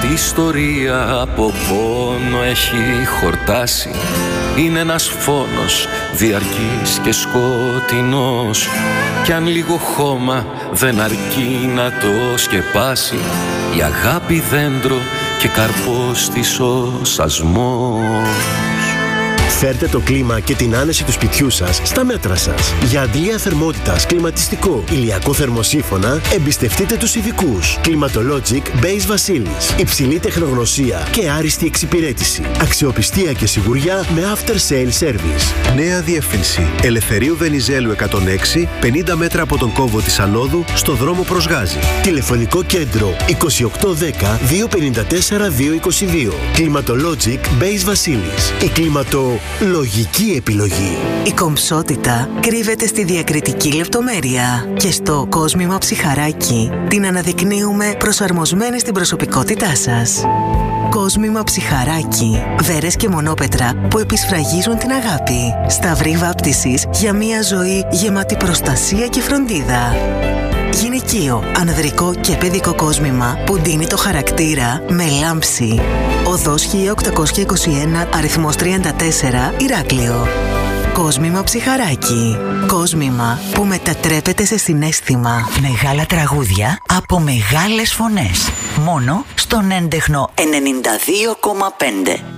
Τη ιστορία από πόνο έχει χορτάσει. Είναι ένας φόνος διαρκής και σκοτεινός, κι αν λίγο χώμα δεν αρκεί να το σκεπάσει, η αγάπη δέντρο και καρπός της ο σασμός. Φέρτε το κλίμα και την άνεση του σπιτιού σας στα μέτρα σας. Για αντλία θερμότητας, κλιματιστικό, ηλιακό θερμοσύφωνα, εμπιστευτείτε τους ειδικούς. Climatologic Base Vasilis. Υψηλή τεχνογνωσία και άριστη εξυπηρέτηση. Αξιοπιστία και σιγουριά με after sale service. Νέα διεύθυνση. Ελευθερίου Βενιζέλου 106, 50 μέτρα από τον κόμβο της Ανόδου, στο δρόμο προς Γάζη. Τηλεφωνικό κέντρο 2810 254 222. Climatologic Base Vasilis. Η κλιματολογική επιλογή. Η κομψότητα κρύβεται στη διακριτική λεπτομέρεια και στο κόσμημα ψυχαράκι την αναδεικνύουμε προσαρμοσμένη στην προσωπικότητά σας. Κόσμημα ψυχαράκι. Βέρες και μονόπετρα που επισφραγίζουν την αγάπη. Σταυρή βάπτισης για μια ζωή γεμάτη προστασία και φροντίδα. Γυναικείο, ανδρικό και παιδικό κόσμημα που ντύνει το χαρακτήρα με λάμψη. Οδός 1821, αριθμός 34, Ηράκλειο. Κόσμημα ψυχαράκι. Κόσμημα που μετατρέπεται σε συναίσθημα. Μεγάλα τραγούδια από μεγάλες φωνές. Μόνο στον έντεχνο 92,5.